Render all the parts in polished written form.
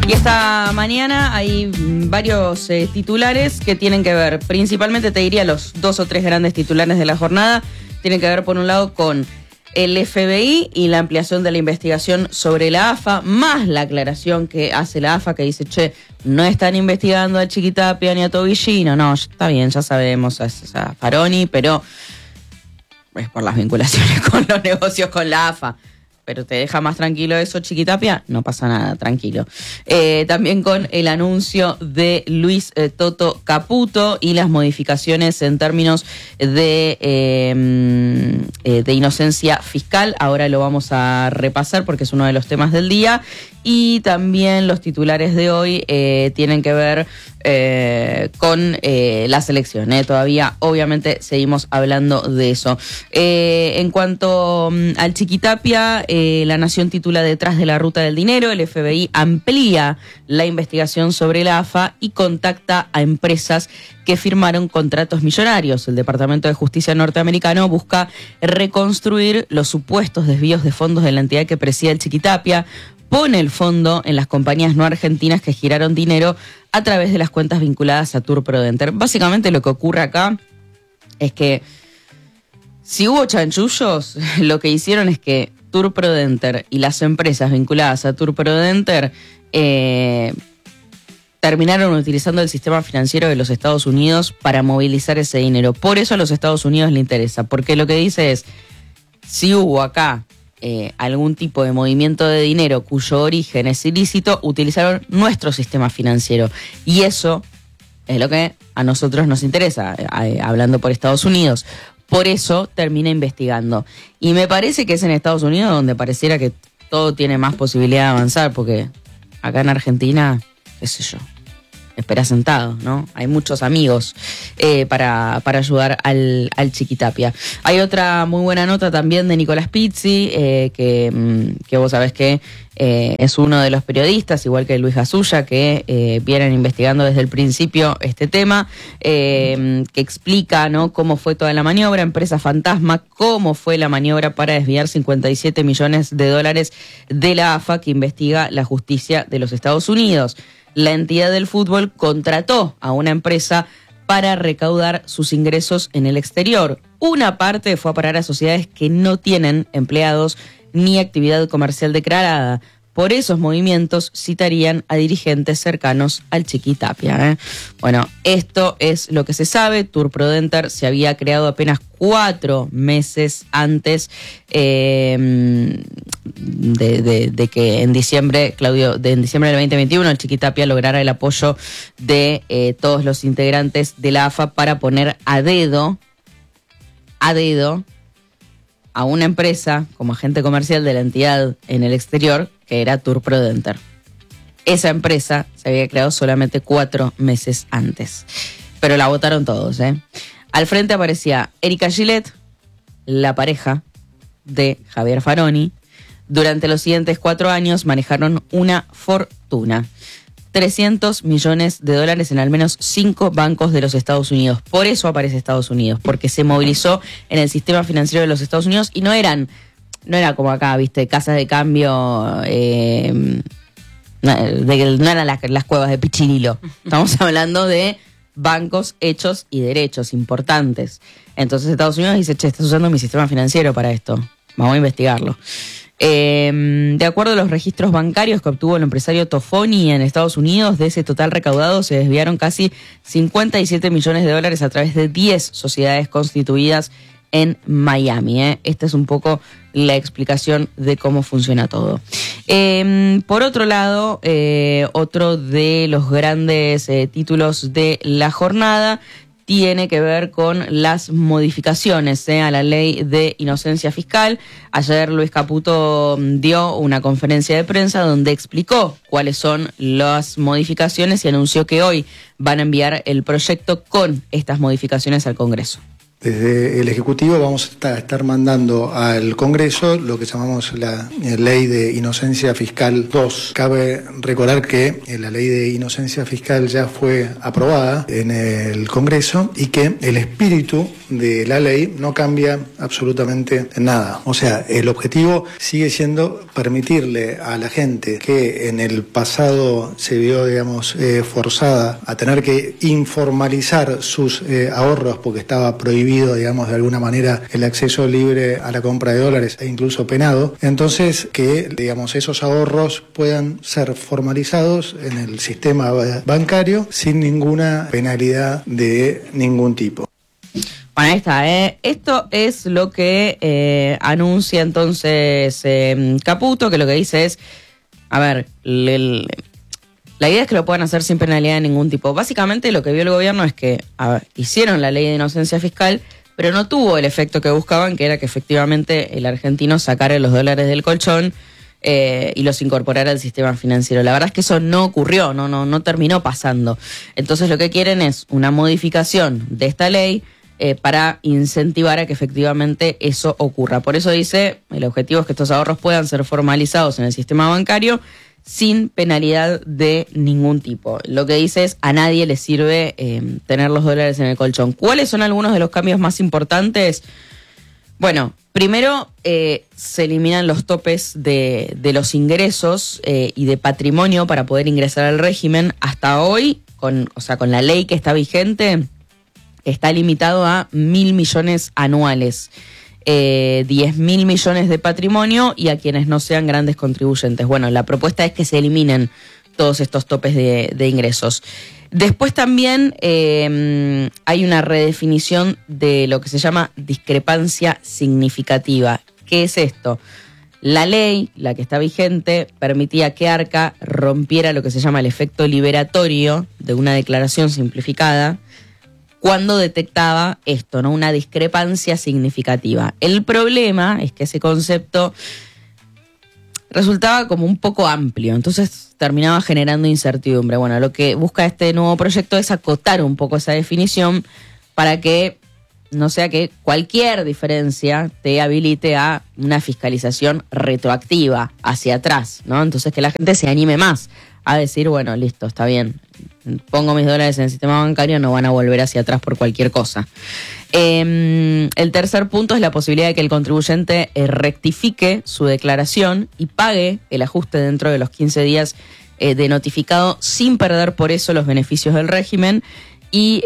Y esta mañana hay varios titulares que tienen que ver, principalmente te diría los 2 o 3 grandes titulares de la jornada, tienen que ver por un lado con el FBI y la ampliación de la investigación sobre la AFA, más la aclaración que hace la AFA que dice, che, no están investigando a Chiquitapia ni a Tobillino, no, está bien, ya sabemos, a Faroni, pero es por las vinculaciones con los negocios con la AFA. Pero te deja más tranquilo eso, Chiquitapia, no pasa nada, tranquilo. También con el anuncio de Luis Toto Caputo y las modificaciones en términos de inocencia fiscal. Ahora lo vamos a repasar porque es uno de los temas del día. Y también los titulares de hoy tienen que ver con la selección. Todavía, obviamente, seguimos hablando de eso. En cuanto al Chiquitapia, La Nación titula Detrás de la ruta del dinero. El FBI amplía la investigación sobre la AFA y contacta a empresas que firmaron contratos millonarios. El Departamento de Justicia norteamericano busca reconstruir los supuestos desvíos de fondos de la entidad que preside el Chiquitapia. Pone el fondo en las compañías no argentinas que giraron dinero a través de las cuentas vinculadas a Tour Prodenter. Básicamente lo que ocurre acá es que si hubo chanchullos, lo que hicieron es que Tour Prodenter y las empresas vinculadas a Tour Prodenter terminaron utilizando el sistema financiero de los Estados Unidos para movilizar ese dinero. Por eso a los Estados Unidos le interesa, porque lo que dice es, si hubo acá algún tipo de movimiento de dinero cuyo origen es ilícito, utilizaron nuestro sistema financiero. Y eso es lo que a nosotros nos interesa, hablando por Estados Unidos. Por eso termina investigando. Y me parece que es en Estados Unidos donde pareciera que todo tiene más posibilidad de avanzar, porque acá en Argentina, qué sé yo, espera sentado, ¿no? Hay muchos amigos para ayudar al Chiquitapia. Hay otra muy buena nota también de Nicolás Pizzi, que vos sabés que es uno de los periodistas, igual que Luis Gasulla, que vienen investigando desde el principio este tema, que explica, ¿no?, cómo fue toda la maniobra, empresa fantasma, cómo fue la maniobra para desviar 57 millones de dólares de la AFA que investiga la justicia de los Estados Unidos. La entidad del fútbol contrató a una empresa para recaudar sus ingresos en el exterior. Una parte fue a parar a sociedades que no tienen empleados ni actividad comercial declarada. Por esos movimientos citarían a dirigentes cercanos al Chiquitapia. Bueno, esto es lo que se sabe. Tour Prodenter se había creado apenas 4 meses antes de que en diciembre, en diciembre del 2021, el Chiquitapia lograra el apoyo de todos los integrantes de la AFA para poner a dedo a una empresa como agente comercial de la entidad en el exterior, que era Tour Prodenter. Esa empresa se había creado solamente 4 meses antes, pero la votaron todos. Al frente aparecía Erika Gillette, la pareja de Javier Faroni. Durante los siguientes 4 años manejaron una fortuna. 300 millones de dólares en al menos 5 bancos de los Estados Unidos. Por eso aparece Estados Unidos, porque se movilizó en el sistema financiero de los Estados Unidos y no era como acá, viste, casas de cambio, no eran las cuevas de Pichinilo. Estamos hablando de bancos hechos y derechos importantes. Entonces Estados Unidos dice, che, estás usando mi sistema financiero para esto. Vamos a investigarlo. De acuerdo a los registros bancarios que obtuvo el empresario Tofoni en Estados Unidos, de ese total recaudado se desviaron casi 57 millones de dólares a través de 10 sociedades constituidas en Miami. Esta es un poco la explicación de cómo funciona todo. Por otro lado, otro de los grandes títulos de la jornada tiene que ver con las modificaciones a la ley de inocencia fiscal. Ayer Luis Caputo dio una conferencia de prensa donde explicó cuáles son las modificaciones y anunció que hoy van a enviar el proyecto con estas modificaciones al Congreso. Desde el Ejecutivo vamos a estar mandando al Congreso lo que llamamos la Ley de Inocencia Fiscal 2. Cabe recordar que la Ley de Inocencia Fiscal ya fue aprobada en el Congreso y que el espíritu de la ley no cambia absolutamente nada. O sea, el objetivo sigue siendo permitirle a la gente que en el pasado se vio, forzada a tener que informalizar sus ahorros porque estaba prohibido, de alguna manera, el acceso libre a la compra de dólares e incluso penado. Entonces, que, esos ahorros puedan ser formalizados en el sistema bancario sin ninguna penalidad de ningún tipo. Bueno, ahí está. Esto es lo que anuncia entonces Caputo, que lo que dice es, a ver, la idea es que lo puedan hacer sin penalidad de ningún tipo. Básicamente lo que vio el gobierno es que hicieron la ley de inocencia fiscal, pero no tuvo el efecto que buscaban, que era que efectivamente el argentino sacara los dólares del colchón y los incorporara al sistema financiero. La verdad es que eso no ocurrió, no terminó pasando. Entonces lo que quieren es una modificación de esta ley para incentivar a que efectivamente eso ocurra. Por eso dice, el objetivo es que estos ahorros puedan ser formalizados en el sistema bancario sin penalidad de ningún tipo. Lo que dice es, a nadie le sirve tener los dólares en el colchón. ¿Cuáles son algunos de los cambios más importantes? Bueno, primero se eliminan los topes de los ingresos y de patrimonio para poder ingresar al régimen. Hasta hoy, con la ley que está vigente, está limitado a 1.000 millones anuales. 10.000 millones de patrimonio y a quienes no sean grandes contribuyentes. Bueno, la propuesta es que se eliminen todos estos topes de ingresos. Después también hay una redefinición de lo que se llama discrepancia significativa. ¿Qué es esto? La ley, la que está vigente, permitía que Arca rompiera lo que se llama el efecto liberatorio de una declaración simplificada cuando detectaba esto, ¿no? Una discrepancia significativa. El problema es que ese concepto resultaba como un poco amplio, entonces terminaba generando incertidumbre. Bueno, lo que busca este nuevo proyecto es acotar un poco esa definición para que no sea que cualquier diferencia te habilite a una fiscalización retroactiva hacia atrás, ¿no? Entonces que la gente se anime más a decir, bueno, listo, está bien, pongo mis dólares en el sistema bancario, no van a volver hacia atrás por cualquier cosa. El tercer punto es la posibilidad de que el contribuyente rectifique su declaración y pague el ajuste dentro de los 15 días de notificado sin perder por eso los beneficios del régimen. Y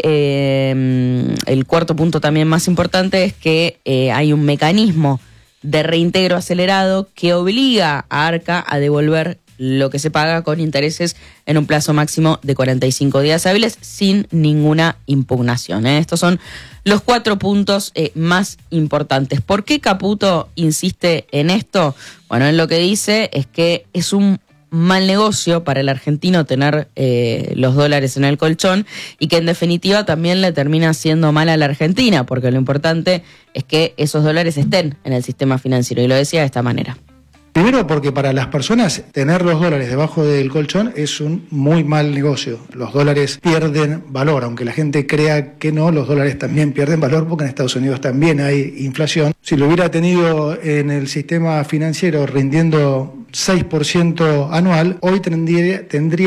el cuarto punto también más importante es que hay un mecanismo de reintegro acelerado que obliga a Arca a devolver lo que se paga con intereses en un plazo máximo de 45 días hábiles sin ninguna impugnación. Estos son los 4 puntos más importantes. ¿Por qué Caputo insiste en esto? Bueno, él lo que dice es que es un mal negocio para el argentino tener los dólares en el colchón y que en definitiva también le termina haciendo mal a la Argentina, porque lo importante es que esos dólares estén en el sistema financiero, y lo decía de esta manera. Primero porque para las personas tener los dólares debajo del colchón es un muy mal negocio. Los dólares pierden valor, aunque la gente crea que no, los dólares también pierden valor porque en Estados Unidos también hay inflación. Si lo hubiera tenido en el sistema financiero rindiendo 6% anual, hoy tendría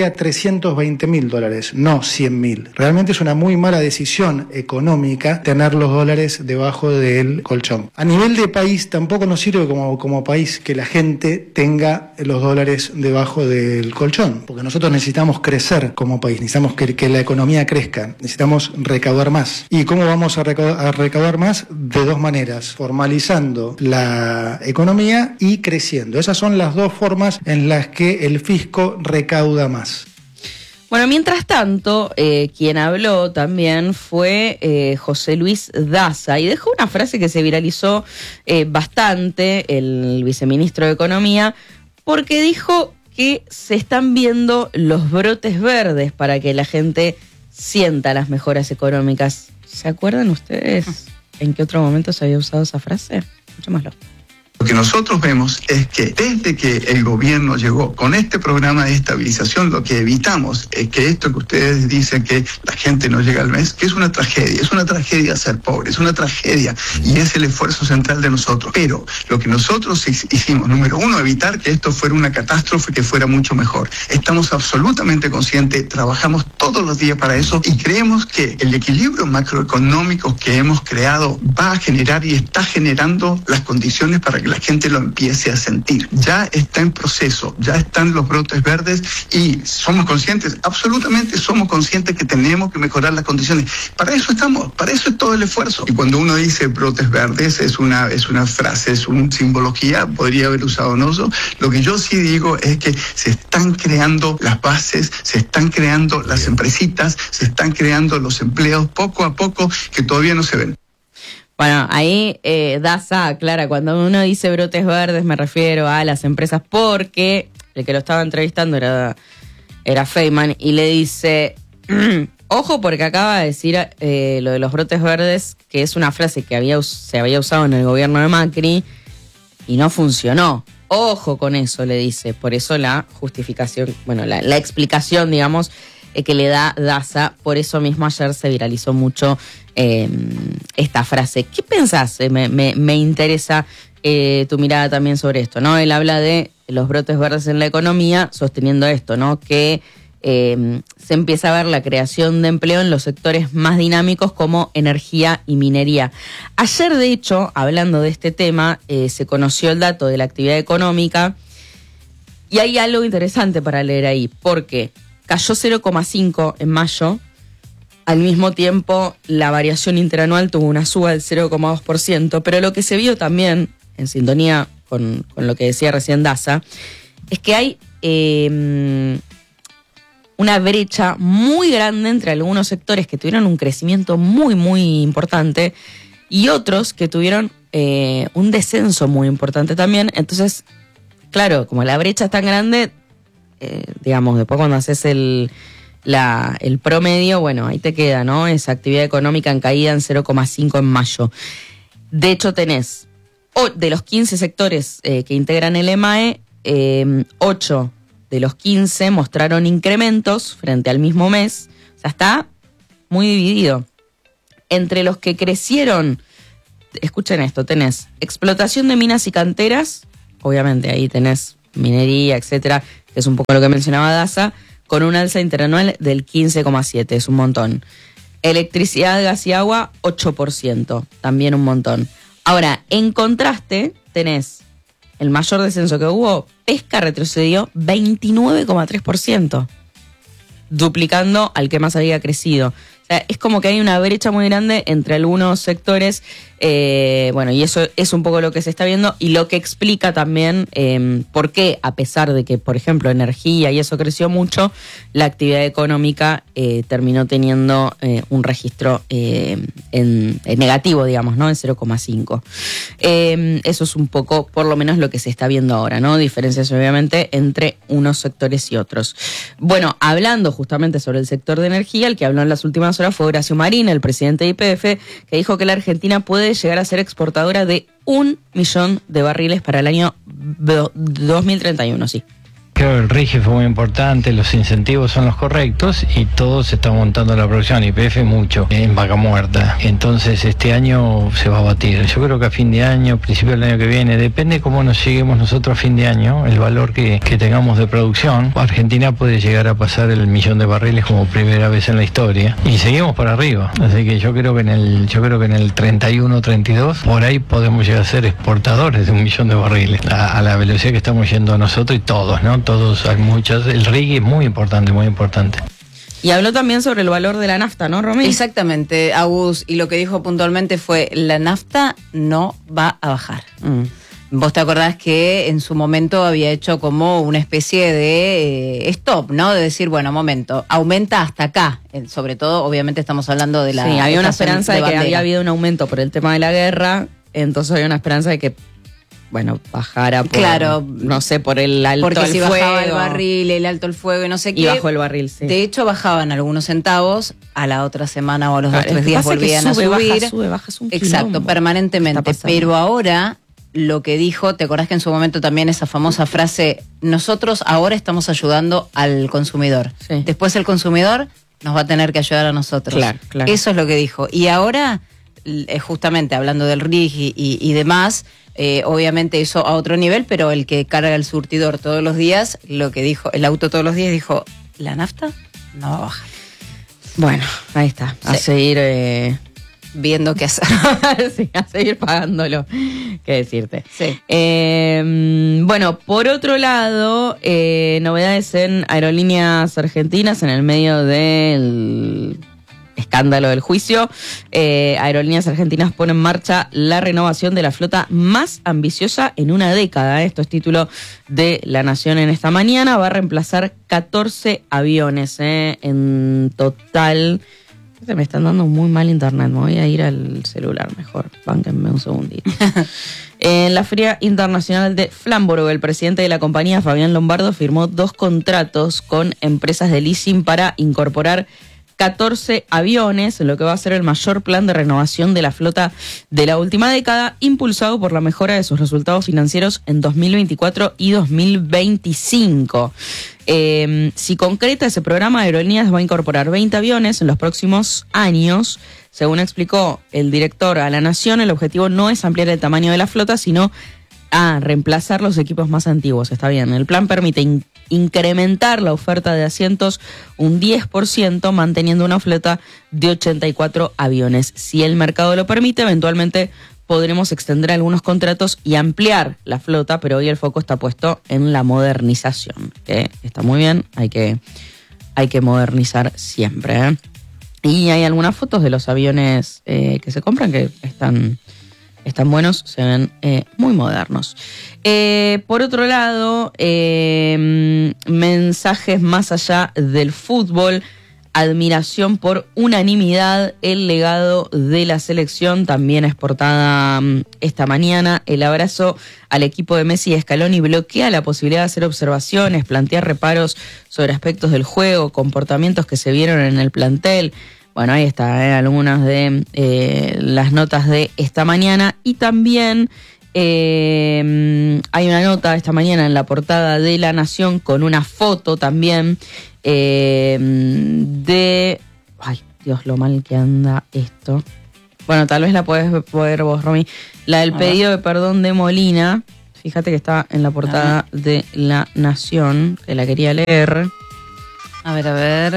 $320.000, no 100.000. Realmente es una muy mala decisión económica tener los dólares debajo del colchón. A nivel de país tampoco nos sirve como país que la gente tenga los dólares debajo del colchón, porque nosotros necesitamos crecer como país, necesitamos que la economía crezca, necesitamos recaudar más. ¿Y cómo vamos a recaudar más? De dos maneras, formalizando la economía y creciendo. Esas son las dos formas en las que el fisco recauda más. Bueno, mientras tanto, quien habló también fue José Luis Daza y dejó una frase que se viralizó bastante, el viceministro de Economía, porque dijo que se están viendo los brotes verdes para que la gente sienta las mejoras económicas. ¿Se acuerdan ustedes en qué otro momento se había usado esa frase? Escuchémoslo. Lo que nosotros vemos es que desde que el gobierno llegó con este programa de estabilización, lo que evitamos es que esto que ustedes dicen que la gente no llega al mes, que es una tragedia ser pobre, es una tragedia y es el esfuerzo central de nosotros. Pero lo que nosotros hicimos, número uno, evitar que esto fuera una catástrofe, que fuera mucho mejor. Estamos absolutamente conscientes, trabajamos todos los días para eso y creemos que el equilibrio macroeconómico que hemos creado va a generar y está generando las condiciones para que la gente lo empiece a sentir. Ya está en proceso, ya están los brotes verdes y somos conscientes, absolutamente somos conscientes que tenemos que mejorar las condiciones. Para eso estamos, para eso es todo el esfuerzo. Y cuando uno dice brotes verdes es una frase, es una simbología, podría haber usado Noso. Lo que yo sí digo es que se están creando las bases, se están creando las empresitas, se están creando los empleos poco a poco que todavía no se ven. Bueno, ahí Daza aclara, cuando uno dice brotes verdes me refiero a las empresas, porque el que lo estaba entrevistando era Feynman y le dice, ojo porque acaba de decir lo de los brotes verdes, que es una frase que se había usado en el gobierno de Macri y no funcionó. Ojo con eso, le dice. Por eso la justificación, bueno, la explicación, digamos, que le da Daza. Por eso mismo ayer se viralizó mucho esta frase. ¿Qué pensás? Me interesa tu mirada también sobre esto, ¿no? Él habla de los brotes verdes en la economía, sosteniendo esto, ¿no? Que se empieza a ver la creación de empleo en los sectores más dinámicos como energía y minería. Ayer, de hecho, hablando de este tema, se conoció el dato de la actividad económica y hay algo interesante para leer ahí, porque cayó 0,5 en mayo. Al mismo tiempo, la variación interanual tuvo una suba del 0,2%, pero lo que se vio también, en sintonía con lo que decía recién Daza, es que hay una brecha muy grande entre algunos sectores que tuvieron un crecimiento muy, muy importante y otros que tuvieron un descenso muy importante también. Entonces, claro, como la brecha es tan grande, digamos, después cuando haces el promedio, bueno, ahí te queda, ¿no? Esa actividad económica en caída en 0,5 en mayo. De hecho, tenés, de los 15 sectores que integran el EMAE, 8 de los 15 mostraron incrementos frente al mismo mes. O sea, está muy dividido. Entre los que crecieron, escuchen esto, tenés explotación de minas y canteras, obviamente ahí tenés minería, etcétera, que es un poco lo que mencionaba Daza, con un alza interanual del 15,7%, es un montón. Electricidad, gas y agua, 8%, también un montón. Ahora, en contraste, tenés el mayor descenso que hubo, pesca retrocedió 29,3%, duplicando al que más había crecido. O sea, es como que hay una brecha muy grande entre algunos sectores, bueno, y eso es un poco lo que se está viendo y lo que explica también por qué, a pesar de que, por ejemplo, energía y eso creció mucho, la actividad económica terminó teniendo un registro en negativo, digamos, ¿no? En 0,5. Eso es un poco, por lo menos, lo que se está viendo ahora, ¿no? Diferencias, obviamente, entre unos sectores y otros. Bueno, hablando justamente sobre el sector de energía, el que habló en las últimas horas fue Horacio Marín, el presidente de YPF, que dijo que la Argentina puede llegar a ser exportadora de 1 millón de barriles para el año 2031, sí. Creo que el RIGI fue muy importante, los incentivos son los correctos y todo se está montando la producción, YPF mucho, en Vaca Muerta. Entonces este año se va a batir. Yo creo que a fin de año, principio del año que viene, depende cómo nos lleguemos nosotros a fin de año, el valor que tengamos de producción. Argentina puede llegar a pasar el 1 millón de barriles como primera vez en la historia y seguimos para arriba. Así que yo creo que en el 31, 32, por ahí podemos llegar a ser exportadores de 1 millón de barriles a la velocidad que estamos yendo nosotros y todos, ¿no? Todos, hay muchas. El RIGI es muy importante, muy importante. Y habló también sobre el valor de la nafta, ¿no, Romy? Exactamente, Agus, y lo que dijo puntualmente fue, la nafta no va a bajar. Vos te acordás que en su momento había hecho como una especie de stop, ¿no? De decir, bueno, momento, aumenta hasta acá. Sobre todo, obviamente estamos hablando de la... Sí, había una esperanza de que había habido un aumento por el tema de la guerra, entonces había una esperanza de que, bueno, bajara por, claro, no sé, por el alto porque al si fuego. Bajaba el barril, el alto el fuego y no sé qué. Y bajó el barril, sí. De hecho, bajaban algunos centavos, a la otra semana o a los 2 o 3 días volvían a subir. Baja, sube, un exacto, quilombo. permanentemente. Pero ahora lo que dijo, ¿te acordás que en su momento también esa famosa frase, nosotros ahora estamos ayudando al consumidor, Sí. después el consumidor nos va a tener que ayudar a nosotros? Claro. Eso es lo que dijo. Y ahora, justamente hablando del RIG y demás, obviamente eso a otro nivel, pero el que carga el surtidor todos los días, lo que dijo, el auto todos los días, dijo, la nafta no va a bajar. Bueno, ahí está. A Sí. seguir... Viendo qué hacer. sí, a seguir pagándolo. ¿Qué decirte? Sí. Bueno, por otro lado, novedades en Aerolíneas Argentinas en el medio del escándalo del juicio. Aerolíneas Argentinas pone en marcha la renovación de la flota más ambiciosa en una década. Esto es título de La Nación en esta mañana. Va a reemplazar 14 aviones en total. Me están dando muy mal internet, me voy a ir al celular mejor, bánquenme un segundito. En la Feria Internacional de Flamburgo, el presidente de la compañía, Fabián Lombardo, firmó 2 contratos con empresas de leasing para incorporar 14 aviones, lo que va a ser el mayor plan de renovación de la flota de la última década, impulsado por la mejora de sus resultados financieros en 2024 y 2025. Si concreta ese programa, Aerolíneas va a incorporar 20 aviones en los próximos años. Según explicó el director a La Nación, el objetivo no es ampliar el tamaño de la flota, sino reemplazar los equipos más antiguos. Está bien, el plan permite incrementar la oferta de asientos un 10%, manteniendo una flota de 84 aviones. Si el mercado lo permite, eventualmente podremos extender algunos contratos y ampliar la flota, pero hoy el foco está puesto en la modernización, que está muy bien, hay que modernizar siempre, ¿eh? Y hay algunas fotos de los aviones que se compran que están buenos, se ven muy modernos. Por otro lado, mensajes más allá del fútbol. Admiración por unanimidad, el legado de la selección, también es portada esta mañana. El abrazo al equipo de Messi y Scaloni bloquea la posibilidad de hacer observaciones, plantear reparos sobre aspectos del juego, comportamientos que se vieron en el plantel. Bueno, ahí está, algunas de las notas de esta mañana. Y también hay una nota esta mañana en la portada de La Nación con una foto también de... Ay, Dios, lo mal que anda esto. Bueno, tal vez la podés ver vos, Romy. La del pedido de perdón de Molina. Fíjate que está en la portada de La Nación, que la quería leer. A ver.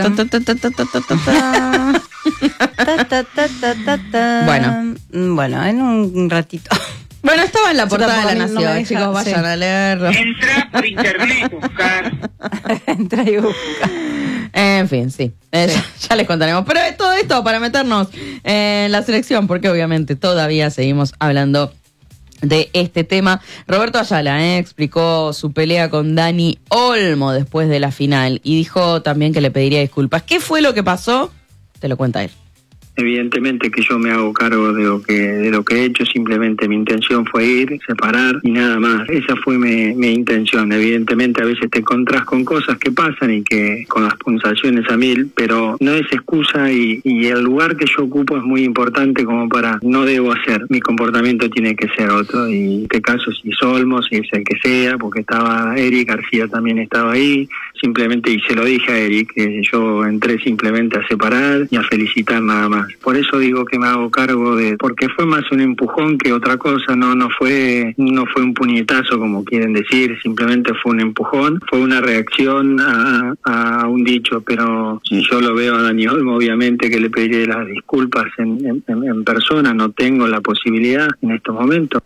Bueno, en un ratito. Bueno, estaba en la portada de La no me Nación, deja, chicos, vayan a leerlo. Entra por internet, buscar. Entra y busca. En fin, sí. Ya les contaremos. Pero todo esto para meternos en la selección, porque obviamente todavía seguimos hablando de este tema. Roberto Ayala explicó su pelea con Dani Olmo después de la final y dijo también que le pediría disculpas. ¿Qué fue lo que pasó? Te lo cuenta él. Evidentemente que yo me hago cargo de lo que he hecho, simplemente mi intención fue ir, separar y nada más. Esa fue mi intención. Evidentemente a veces te encontrás con cosas que pasan y que con las pulsaciones a 1000, pero no es excusa y el lugar que yo ocupo es muy importante como para no debo hacer. Mi comportamiento tiene que ser otro y en este caso si es Olmo, si es el que sea, porque estaba Eric García también estaba ahí, simplemente y se lo dije a Eric, que yo entré simplemente a separar y a felicitar nada más. Por eso digo que me hago cargo porque fue más un empujón que otra cosa, no fue un puñetazo como quieren decir, simplemente fue un empujón, fue una reacción a un dicho, pero si yo lo veo a Dani Olmo, obviamente que le pediré las disculpas en persona, no tengo la posibilidad en estos momentos.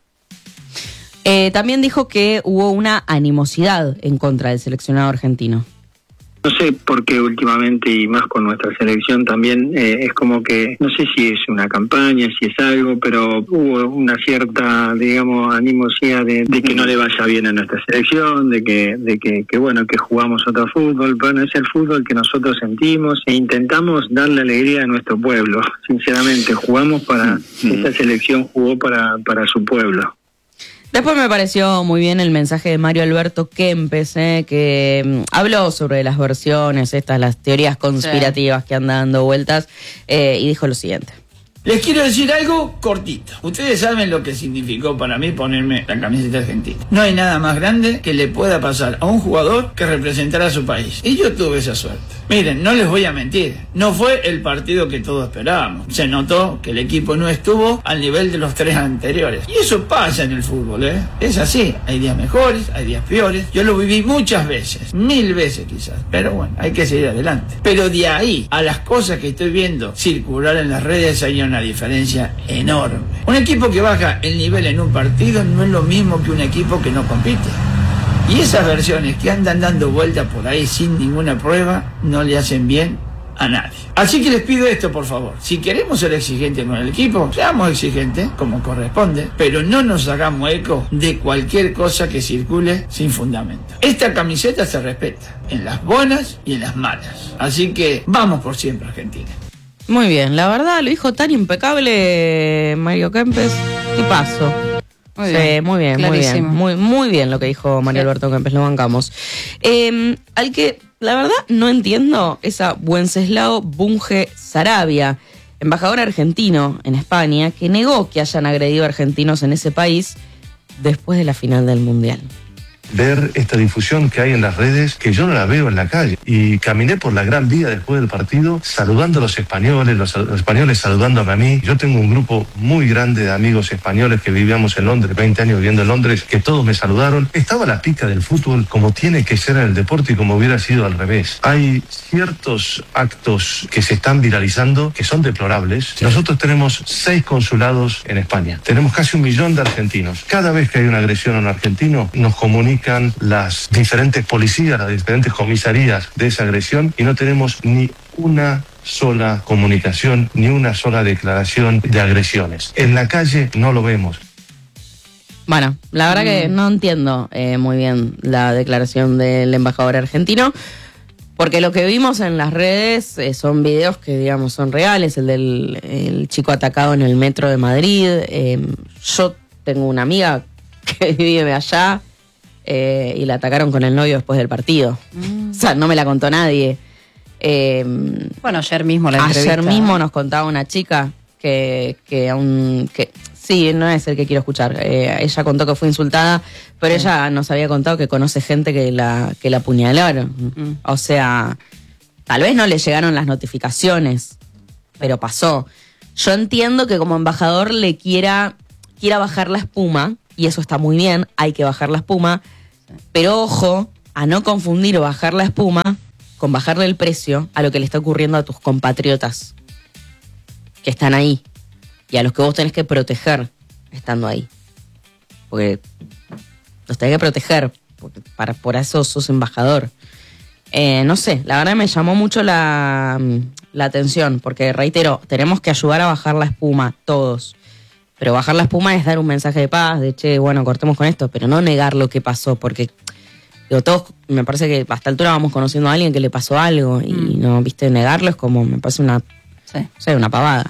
También dijo que hubo una animosidad en contra del seleccionado argentino. No sé por qué últimamente y más con nuestra selección también es como que, no sé si es una campaña, si es algo, pero hubo una cierta, digamos, animosidad de que no le vaya bien a nuestra selección, de que bueno, que jugamos otro fútbol. Bueno, es el fútbol que nosotros sentimos e intentamos darle alegría a nuestro pueblo. Sinceramente, jugamos esta selección jugó para su pueblo. Después me pareció muy bien el mensaje de Mario Alberto Kempes, que habló sobre las versiones, las teorías conspirativas que andan dando vueltas, y dijo lo siguiente. Les quiero decir algo cortito. Ustedes saben lo que significó para mí ponerme la camiseta argentina. No hay nada más grande que le pueda pasar a un jugador que representar a su país. Y yo tuve esa suerte. Miren, no les voy a mentir. No fue el partido que todos esperábamos. Se notó que el equipo no estuvo al nivel de los 3 anteriores. Y eso pasa en el fútbol, ¿eh? Es así. Hay días mejores, hay días peores. Yo lo viví muchas veces. 1000 veces quizás. Pero bueno, hay que seguir adelante. Pero de ahí a las cosas que estoy viendo circular en las redes hay una diferencia enorme. Un equipo que baja el nivel en un partido no es lo mismo que un equipo que no compite. Y esas versiones que andan dando vueltas por ahí sin ninguna prueba no le hacen bien a nadie. Así que les pido esto, por favor. Si queremos ser exigentes con el equipo, seamos exigentes como corresponde, pero no nos hagamos eco de cualquier cosa que circule sin fundamento. Esta camiseta se respeta en las buenas y en las malas. Así que vamos por siempre, Argentina. Muy bien, la verdad lo dijo tan impecable Mario Kempes. ¿Qué pasó? Muy bien, muy bien, clarísimo. muy bien lo que dijo Mario Alberto Kempes, lo bancamos. Al que la verdad no entiendo es a Wenceslao Bunge Sarabia, embajador argentino en España, que negó que hayan agredido a argentinos en ese país después de la final del Mundial. Ver esta difusión que hay en las redes, que yo no la veo en la calle. Y caminé por la Gran Vía después del partido, saludando a los españoles saludándome a mí. Yo tengo un grupo muy grande de amigos españoles que vivíamos en Londres, 20 años viviendo en Londres, que todos me saludaron. Estaba la pica del fútbol como tiene que ser en el deporte y como hubiera sido al revés. Hay ciertos actos que se están viralizando que son deplorables. Nosotros tenemos 6 consulados en España. Tenemos casi 1 millón de argentinos. Cada vez que hay una agresión a un argentino, nos comunican las diferentes policías, las diferentes comisarías de esa agresión y no tenemos ni una sola comunicación, ni una sola declaración de agresiones. En la calle no lo vemos. Bueno, la verdad que no entiendo muy bien la declaración del embajador argentino, porque lo que vimos en las redes son videos que, digamos, son reales. El del chico atacado en el metro de Madrid. Yo tengo una amiga que vive allá. Y la atacaron con el novio después del partido. O sea, no me la contó nadie. Bueno, ayer mismo la entrevista. Ayer mismo nos contaba una chica que sí, no es el que quiero escuchar. Ella contó que fue insultada, pero ella nos había contado que conoce gente que la apuñalaron. O sea, tal vez no le llegaron las notificaciones, pero pasó. Yo entiendo que como embajador le quiera bajar la espuma. Y eso está muy bien, hay que bajar la espuma, pero ojo a no confundir bajar la espuma con bajarle el precio a lo que le está ocurriendo a tus compatriotas que están ahí y a los que vos tenés que proteger estando ahí. Porque los tenés que proteger, porque por eso sos embajador. No sé, la verdad me llamó mucho la atención, porque reitero, tenemos que ayudar a bajar la espuma, todos. Pero bajar la espuma es dar un mensaje de paz, de che, bueno, cortemos con esto, pero no negar lo que pasó, porque digo, todos, me parece que a esta altura vamos conociendo a alguien que le pasó algo, y no, viste, negarlo es como, me parece una pavada.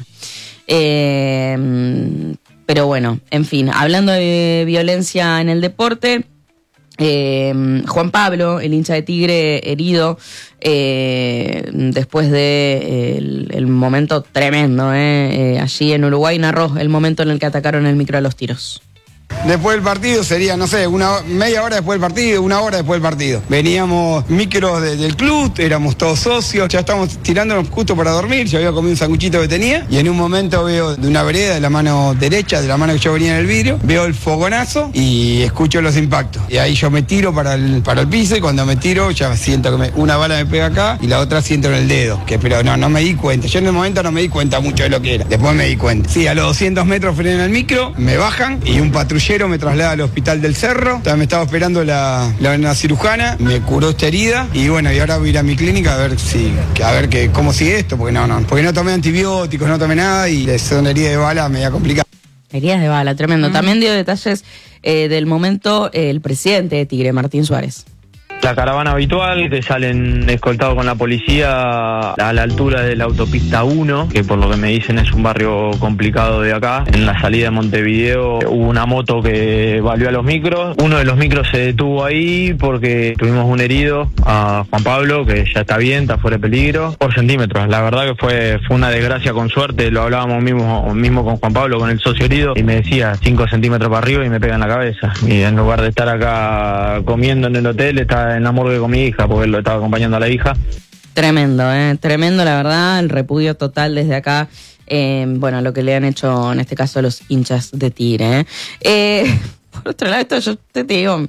Pero bueno, en fin, hablando de violencia en el deporte, Juan Pablo, el hincha de Tigre, herido después de el momento tremendo allí en Uruguay, narró el momento en el que atacaron el micro a los tiros. Después del partido sería, no sé, media hora después del partido, 1 hora después del partido. Veníamos micros del club, éramos todos socios, ya estábamos tirándonos justo para dormir, yo había comido un sanguchito que tenía, y en un momento veo de una vereda, de la mano derecha, de la mano que yo venía en el vidrio, veo el fogonazo y escucho los impactos. Y ahí yo me tiro para el piso, y cuando me tiro ya siento que una bala me pega acá y la otra siento en el dedo. Pero no me di cuenta, yo en el momento no me di cuenta mucho de lo que era, después me di cuenta. Sí, a los 200 metros frenan el micro, me bajan y un patrullero me traslada al hospital del Cerro. Me estaba esperando la cirujana, me curó esta herida y bueno, y ahora voy a ir a mi clínica a ver cómo sigue esto, porque no tomé antibióticos, no tomé nada y son heridas de bala media complicada. Heridas de bala, tremendo. También dio detalles del momento el presidente de Tigre, Martín Suárez. La caravana habitual, que salen escoltados con la policía a la altura de la autopista 1, que por lo que me dicen es un barrio complicado de acá. En la salida de Montevideo hubo una moto que valió a los micros. Uno de los micros se detuvo ahí porque tuvimos un herido, a Juan Pablo, que ya está bien, está fuera de peligro, por centímetros. La verdad que fue una desgracia con suerte. Lo hablábamos mismo con Juan Pablo, con el socio herido, y me decía 5 centímetros para arriba y me pega en la cabeza. Y en lugar de estar acá comiendo en el hotel, estaba en la morgue con mi hija, porque él lo estaba acompañando a la hija. Tremendo, tremendo, la verdad, el repudio total desde acá. Bueno, lo que le han hecho en este caso a los hinchas de Tigre. Por otro lado, esto yo te digo,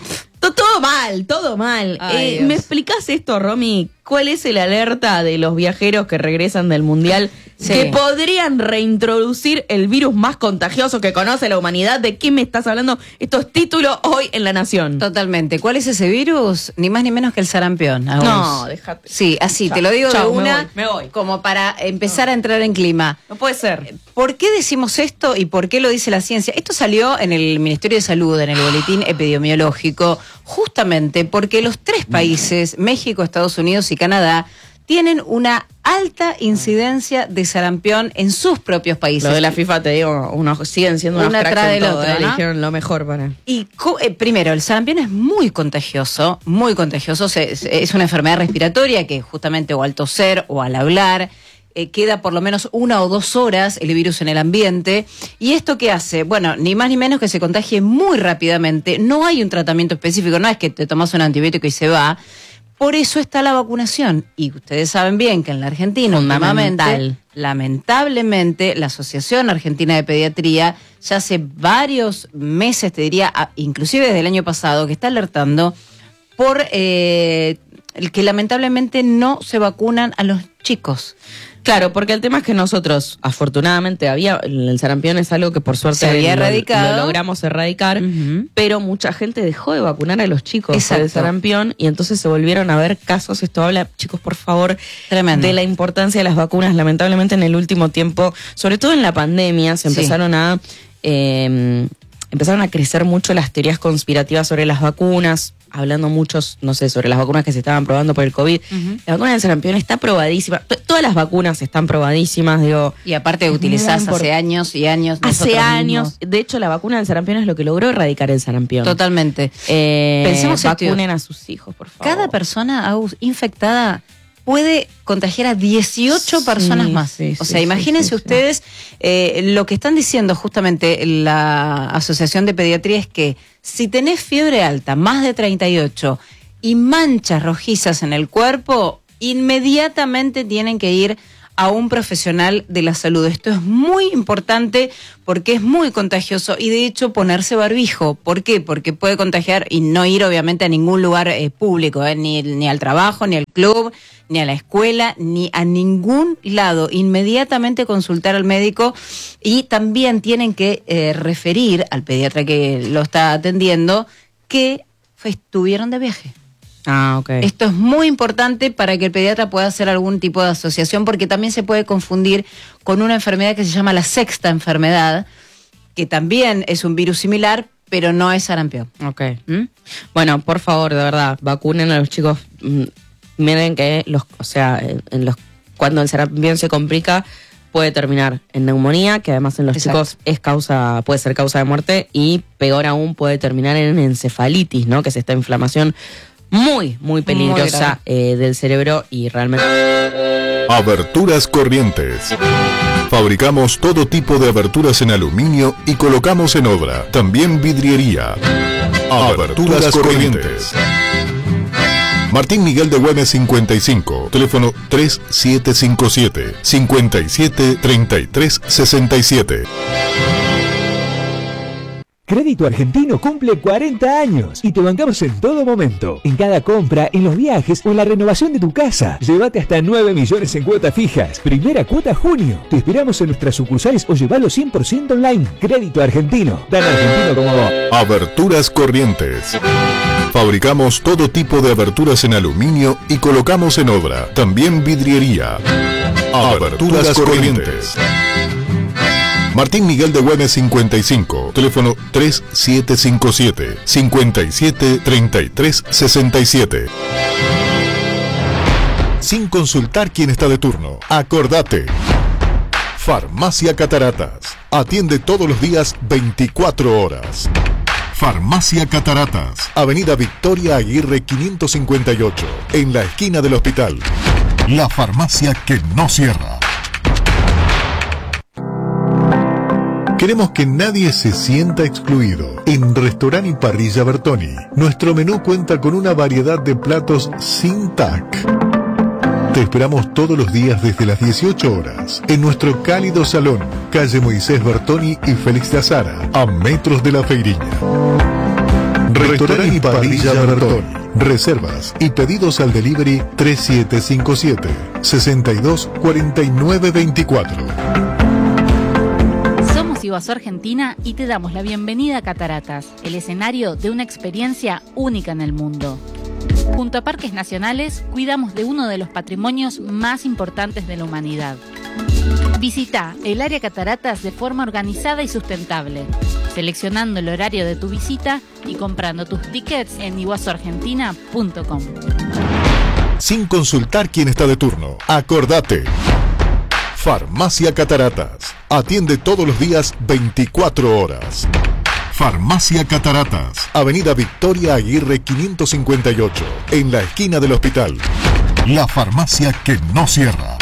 todo mal. ¿Me explicás esto, Romy? ¿Cuál es el alerta de los viajeros que regresan del Mundial que podrían reintroducir el virus más contagioso que conoce la humanidad? ¿De qué me estás hablando? Esto es título hoy en La Nación. Totalmente. ¿Cuál es ese virus? Ni más ni menos que el sarampión. No, déjate. Sí, así, te lo digo de una, me voy. como para empezar a entrar en clima. No puede ser. ¿Por qué decimos esto y por qué lo dice la ciencia? Esto salió en el Ministerio de Salud, en el boletín epidemiológico, justamente porque los 3 países, México, Estados Unidos y Canadá, tienen una alta incidencia de sarampión en sus propios países. Lo de la FIFA, te digo, siguen siendo unos cracks en todo, eligieron lo mejor para... Y primero, el sarampión es muy contagioso, es una enfermedad respiratoria que justamente o al toser o al hablar, queda por lo menos 1 o 2 horas el virus en el ambiente. ¿Y esto qué hace? Bueno, ni más ni menos que se contagie muy rápidamente. No hay un tratamiento específico, no es que te tomas un antibiótico y se va. Por eso está la vacunación. Y ustedes saben bien que en la Argentina, lamentablemente, la Asociación Argentina de Pediatría ya hace varios meses, te diría, inclusive desde el año pasado, que está alertando por el que lamentablemente no se vacunan a los chicos. Claro, porque el tema es que nosotros, afortunadamente, el sarampión es algo que por suerte se había erradicado. Lo logramos erradicar, pero mucha gente dejó de vacunar a los chicos por el sarampión y entonces se volvieron a ver casos. Esto habla, chicos, por favor, tremendo, de la importancia de las vacunas. Lamentablemente en el último tiempo, sobre todo en la pandemia, se empezaron a crecer mucho las teorías conspirativas sobre las vacunas, hablando muchos, no sé, sobre las vacunas que se estaban probando por el COVID. La vacuna del sarampión está probadísima. Todas las vacunas están probadísimas, digo. Y aparte utilizás hace años y años. Hace años. De hecho, la vacuna del sarampión es lo que logró erradicar el sarampión. Totalmente. Pensemos vacunen a sus hijos, por favor. Cada persona infectada puede contagiar a 18 personas más. O sea, imagínense ustedes, lo que están diciendo justamente la Asociación de Pediatría es que si tenés fiebre alta, más de 38, y manchas rojizas en el cuerpo, inmediatamente tienen que ir a un profesional de la salud. Esto es muy importante porque es muy contagioso y de hecho ponerse barbijo. ¿Por qué? Porque puede contagiar y no ir obviamente a ningún lugar público, ni al trabajo, ni al club, ni a la escuela, ni a ningún lado. Inmediatamente consultar al médico y también tienen que referir al pediatra que lo está atendiendo que estuvieron de viaje. Esto es muy importante para que el pediatra pueda hacer algún tipo de asociación, porque también se puede confundir con una enfermedad que se llama la sexta enfermedad, que también es un virus similar, pero no es sarampión. Bueno, por favor, de verdad, vacunen a los chicos. Miren que cuando el sarampión se complica, puede terminar en neumonía, que además en los chicos puede ser causa de muerte, y peor aún puede terminar en encefalitis, ¿no? Que es esta inflamación muy, muy peligrosa del cerebro y realmente... Aberturas Corrientes. Fabricamos todo tipo de aberturas en aluminio y colocamos en obra. También vidriería. Aberturas Corrientes. Martín Miguel de Güemes 55, teléfono 3757-573367. Crédito Argentino cumple 40 años y te bancamos en todo momento. En cada compra, en los viajes o en la renovación de tu casa. Llévate hasta 9 millones en cuotas fijas. Primera cuota junio. Te esperamos en nuestras sucursales o llevalo 100% online. Crédito Argentino. Tan argentino como vos. Aberturas Corrientes. Fabricamos todo tipo de aberturas en aluminio y colocamos en obra. También vidriería. Aberturas Corrientes. Martín Miguel de Güemes 55, teléfono 3757-573367. Sin consultar quién está de turno, acordate. Farmacia Cataratas. Atiende todos los días 24 horas. Farmacia Cataratas. Avenida Victoria Aguirre 558, en la esquina del hospital. La farmacia que no cierra. Queremos que nadie se sienta excluido. En Restaurant y Parrilla Bertoni, nuestro menú cuenta con una variedad de platos sin TAC. Te esperamos todos los días desde las 18 horas en nuestro cálido salón, calle Moisés Bertoni y Félix de Azara, a metros de la Feiriña. Restaurant y Parrilla Bertoni. Reservas y pedidos al delivery 3757 62 49 24. Somos Iguazú Argentina y te damos la bienvenida a Cataratas, el escenario de una experiencia única en el mundo. Junto a Parques Nacionales, cuidamos de uno de los patrimonios más importantes de la humanidad. Visita el área Cataratas de forma organizada y sustentable, seleccionando el horario de tu visita y comprando tus tickets en iguazuargentina.com. Sin consultar quién está de turno, acordate. Farmacia Cataratas. Atiende todos los días 24 horas. Farmacia Cataratas. Avenida Victoria Aguirre 558, en la esquina del hospital. La farmacia que no cierra.